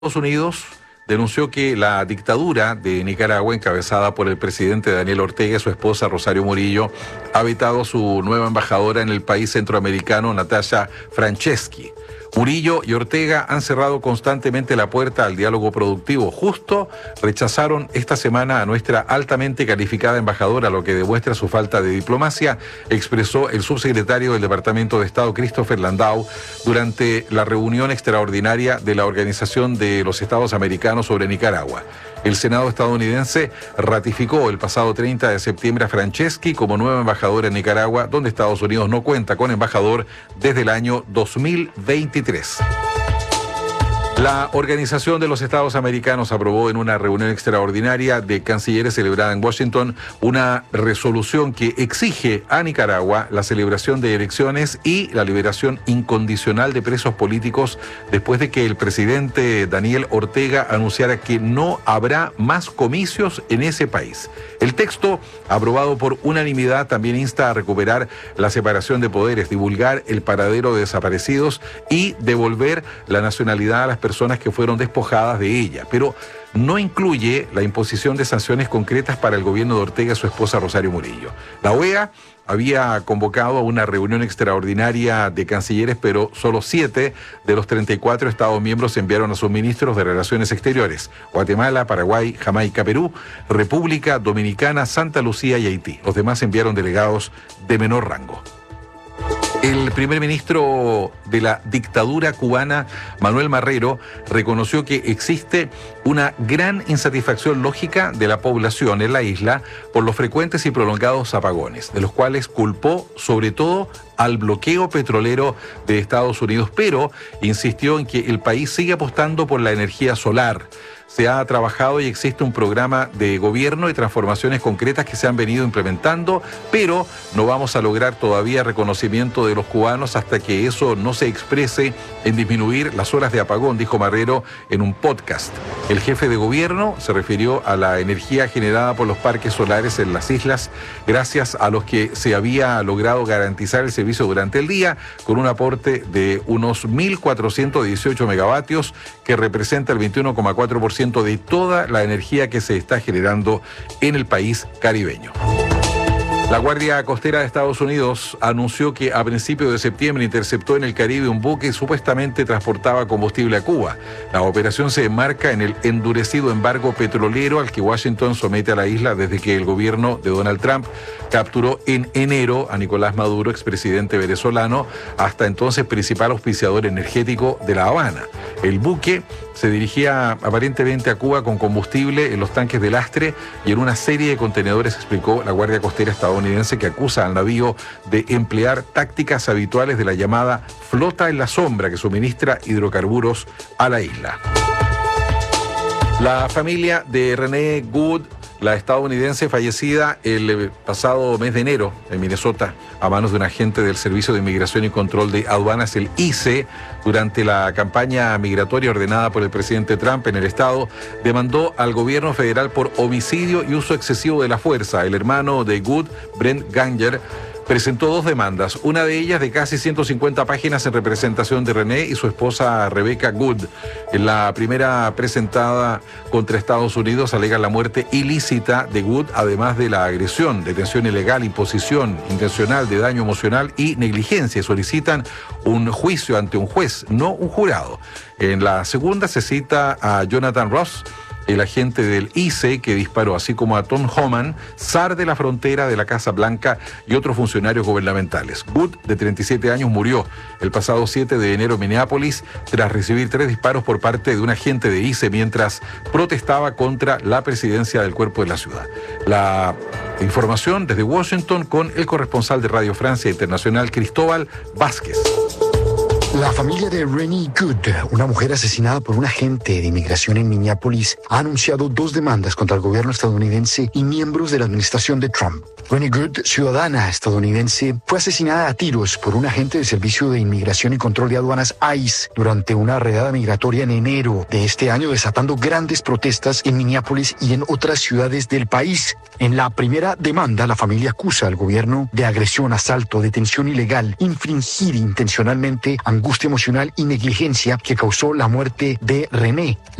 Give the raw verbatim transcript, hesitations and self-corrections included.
Estados Unidos denunció que la dictadura de Nicaragua, encabezada por el presidente Daniel Ortega y su esposa Rosario Murillo, ha vetado a su nueva embajadora en el país centroamericano, Natasha Franceschi. Murillo y Ortega han cerrado constantemente la puerta al diálogo productivo. Justo rechazaron esta semana a nuestra altamente calificada embajadora, lo que demuestra su falta de diplomacia, expresó el subsecretario del Departamento de Estado, Christopher Landau, durante la reunión extraordinaria de la Organización de los Estados Americanos sobre Nicaragua. El Senado estadounidense ratificó el pasado treinta de septiembre a Franceschi como nueva embajadora en Nicaragua, donde Estados Unidos no cuenta con embajador desde el año dos mil veintitrés. La Organización de los Estados Americanos aprobó en una reunión extraordinaria de cancilleres celebrada en Washington una resolución que exige a Nicaragua la celebración de elecciones y la liberación incondicional de presos políticos después de que el presidente Daniel Ortega anunciara que no habrá más comicios en ese país. El texto, aprobado por unanimidad, también insta a recuperar la separación de poderes, divulgar el paradero de desaparecidos y devolver la nacionalidad a las personas que fueron despojadas de ella, pero no incluye la imposición de sanciones concretas para el gobierno de Ortega y su esposa Rosario Murillo. La O E A había convocado a una reunión extraordinaria de cancilleres, pero solo siete de los treinta y cuatro Estados miembros enviaron a sus ministros de Relaciones Exteriores: Guatemala, Paraguay, Jamaica, Perú, República Dominicana, Santa Lucía y Haití. Los demás enviaron delegados de menor rango. El primer ministro de la dictadura cubana, Manuel Marrero, reconoció que existe una gran insatisfacción lógica de la población en la isla por los frecuentes y prolongados apagones, de los cuales culpó sobre todo al bloqueo petrolero de Estados Unidos, pero insistió en que el país sigue apostando por la energía solar. Se ha trabajado y existe un programa de gobierno y transformaciones concretas que se han venido implementando, pero no vamos a lograr todavía reconocimiento de los cubanos hasta que eso no se exprese en disminuir las horas de apagón, dijo Marrero en un podcast. El jefe de gobierno se refirió a la energía generada por los parques solares en las islas, gracias a los que se había logrado garantizar el servicio durante el día, con un aporte de unos mil cuatrocientos dieciocho megavatios, que representa el veintiuno coma cuatro por ciento de toda la energía que se está generando en el país caribeño. La Guardia Costera de Estados Unidos anunció que a principios de septiembre interceptó en el Caribe un buque que supuestamente transportaba combustible a Cuba. La operación se enmarca en el endurecido embargo petrolero al que Washington somete a la isla desde que el gobierno de Donald Trump capturó en enero a Nicolás Maduro, expresidente venezolano, hasta entonces principal auspiciador energético de La Habana. El buque se dirigía aparentemente a Cuba con combustible en los tanques de lastre y en una serie de contenedores, explicó la Guardia Costera estadounidense, que acusa al navío de emplear tácticas habituales de la llamada flota en la sombra, que suministra hidrocarburos a la isla. La familia de Renee Good, la estadounidense fallecida el pasado mes de enero en Minnesota a manos de un agente del Servicio de Inmigración y Control de Aduanas, el I C E, durante la campaña migratoria ordenada por el presidente Trump en el estado, demandó al gobierno federal por homicidio y uso excesivo de la fuerza. El hermano de Good, Brent Ganger, presentó dos demandas, una de ellas de casi ciento cincuenta páginas en representación de René y su esposa Rebecca Good. En la primera, presentada contra Estados Unidos, alega la muerte ilícita de Good, además de la agresión, detención ilegal, imposición intencional de daño emocional y negligencia. Solicitan un juicio ante un juez, no un jurado. En la segunda se cita a Jonathan Ross, el agente del I C E que disparó, así como a Tom Homan, zar de la frontera de la Casa Blanca, y otros funcionarios gubernamentales. Good, de treinta y siete años, murió el pasado siete de enero en Minneapolis tras recibir tres disparos por parte de un agente de I C E mientras protestaba contra la presidencia del cuerpo de la ciudad. La información desde Washington con el corresponsal de Radio Francia Internacional, Cristóbal Vázquez. La familia de Renee Good, una mujer asesinada por un agente de inmigración en Minneapolis, ha anunciado dos demandas contra el gobierno estadounidense y miembros de la administración de Trump. Renee Good, ciudadana estadounidense, fue asesinada a tiros por un agente del Servicio de Inmigración y Control de Aduanas, I C E, durante una redada migratoria en enero de este año, desatando grandes protestas en Minneapolis y en otras ciudades del país. En la primera demanda, la familia acusa al gobierno de agresión, asalto, detención ilegal, infringir intencionalmente, angustia emocional y negligencia que causó la muerte de René.